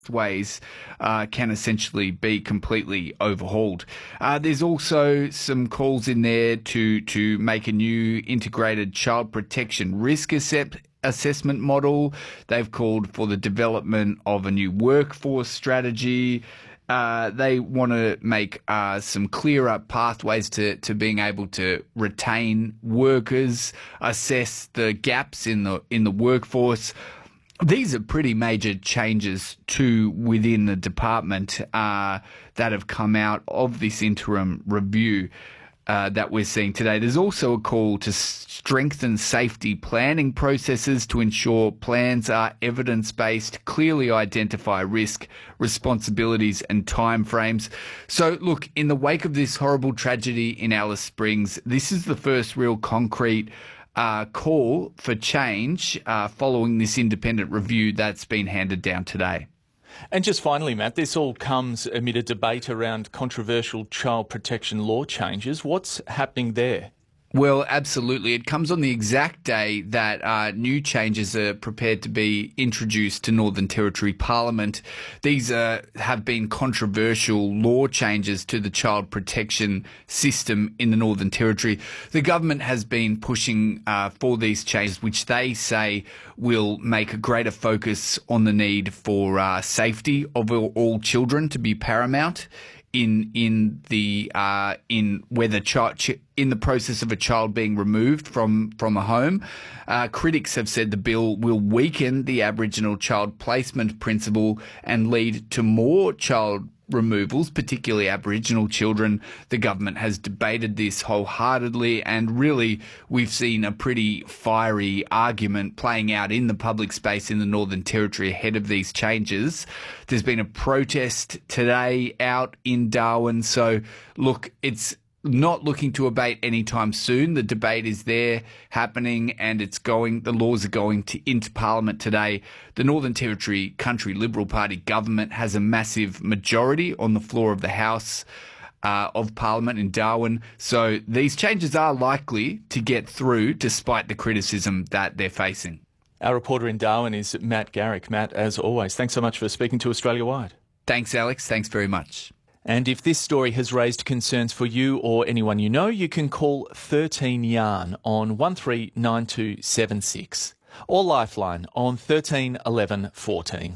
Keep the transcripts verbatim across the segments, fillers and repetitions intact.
ways uh, can essentially be completely overhauled. Uh, there's also some calls in there to to make a new integrated child protection risk assess- assessment model. They've called for the development of a new workforce strategy. Uh, they want to make uh, some clearer pathways to, to being able to retain workers, assess the gaps in the in the workforce. These are pretty major changes to within the department uh, that have come out of this interim review uh, that we're seeing today. There's also a call to strengthen safety planning processes to ensure plans are evidence-based, clearly identify risk, responsibilities and timeframes. So, look, in the wake of this horrible tragedy in Alice Springs, this is the first real concrete Uh, call for change uh, following this independent review that's been handed down today. And just finally, Matt, this all comes amid a debate around controversial child protection law changes. What's happening there? Well, absolutely. It comes on the exact day that uh, new changes are prepared to be introduced to Northern Territory Parliament. These uh, have been controversial law changes to the child protection system in the Northern Territory. The government has been pushing uh, for these changes, which they say will make a greater focus on the need for uh, safety of all, all children to be paramount in in the uh, in whether child in the process of a child being removed from from a home. Uh, critics have said the bill will weaken the Aboriginal child placement principle and lead to more child removals, particularly Aboriginal children. The government has debated this wholeheartedly, and really we've seen a pretty fiery argument playing out in the public space in the Northern Territory ahead of these changes. There's been a protest today out in Darwin, so look, it's not looking to abate anytime soon. The debate is there happening, and it's going. The laws are going to into Parliament today. The Northern Territory Country Liberal Party government has a massive majority on the floor of the House uh, of Parliament in Darwin. So these changes are likely to get through, despite the criticism that they're facing. Our reporter in Darwin is Matt Garrick. Matt, as always, thanks so much for speaking to Australia Wide. Thanks, Alex. Thanks very much. And if this story has raised concerns for you or anyone you know, you can call thirteen yarn on one three nine two seven six or Lifeline on thirteen eleven fourteen.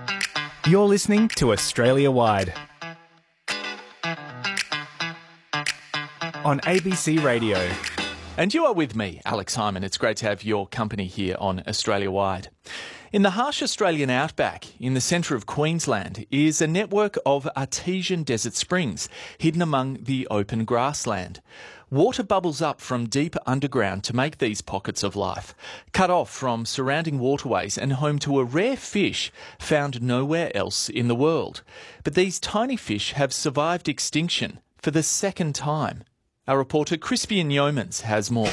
You're listening to Australia Wide on A B C Radio. And you are with me, Alex Hyman. It's great to have your company here on Australia Wide. In the harsh Australian outback, in the centre of Queensland, is a network of artesian desert springs hidden among the open grassland. Water bubbles up from deep underground to make these pockets of life, cut off from surrounding waterways and home to a rare fish found nowhere else in the world. But these tiny fish have survived extinction for the second time. Our reporter Crispian Yeomans has more.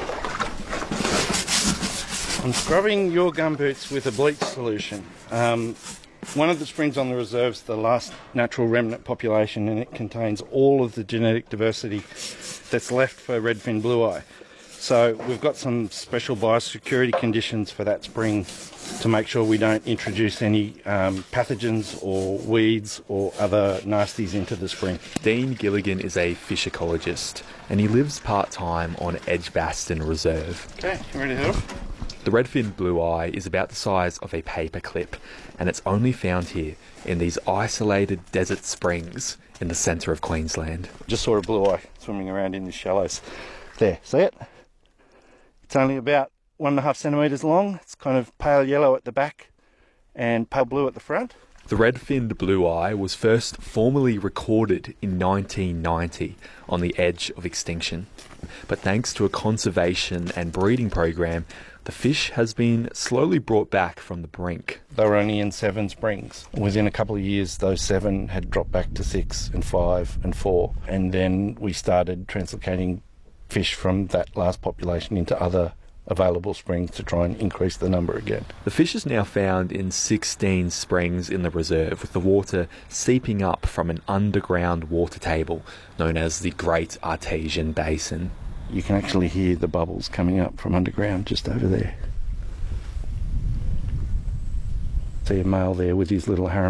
I'm scrubbing your gumboots with a bleach solution. Um, one of the springs on the reserve's the last natural remnant population, and it contains all of the genetic diversity that's left for redfin blueye. So we've got some special biosecurity conditions for that spring to make sure we don't introduce any um, pathogens or weeds or other nasties into the spring. Dean Gilligan is a fish ecologist, and he lives part-time on Edgbaston Reserve. Okay, you ready to help? The redfin blueye is about the size of a paperclip, and it's only found here in these isolated desert springs in the centre of Queensland. Just saw a blueye swimming around in the shallows. There, see it? It's only about one and a half centimetres long. It's kind of pale yellow at the back and pale blue at the front. The red-finned blueye was first formally recorded in nineteen ninety on the edge of extinction. But thanks to a conservation and breeding program, the fish has been slowly brought back from the brink. They were only in seven springs. Within a couple of years, those seven had dropped back to six and five and four. And then we started translocating fish from that last population into other available springs to try and increase the number again. The fish is now found in sixteen springs in the reserve, with the water seeping up from an underground water table known as the Great Artesian Basin. You can actually hear the bubbles coming up from underground just over there. See a male there with his little harem.